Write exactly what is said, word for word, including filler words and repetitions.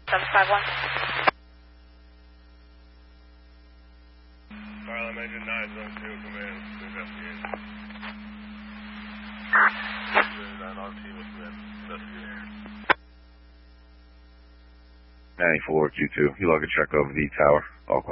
seven five one. Marlin Major nine zone two, come in to investigate. nine on team with men, investigate. ninety-four Q two, you log a check over the tower. All